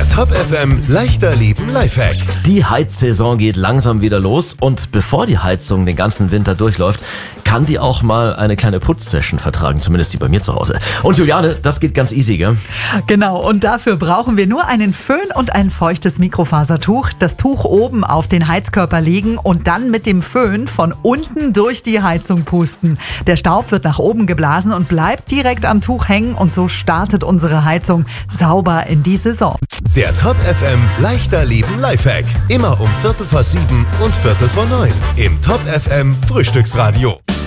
Der Top FM leichter Leben Lifehack. Die Heizsaison geht langsam wieder los und bevor die Heizung den ganzen Winter durchläuft, kann die auch mal eine kleine Putzsession vertragen, zumindest die bei mir zu Hause. Und Juliane, das geht ganz easy, gell? Genau, und dafür brauchen wir nur einen Föhn und ein feuchtes Mikrofasertuch. Das Tuch oben auf den Heizkörper legen und dann mit dem Föhn von unten durch die Heizung pusten. Der Staub wird nach oben geblasen und bleibt direkt am Tuch hängen und so startet unsere Heizung sauber in die Saison. Der Top FM leichter Leben Lifehack. Immer um 7:15 und 8:45 im Top FM Frühstücksradio.